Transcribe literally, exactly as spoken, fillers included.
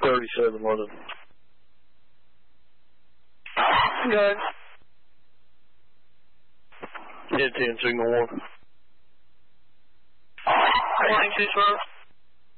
thirty-seven London. Good. ten ten signal one. Flying two twelve.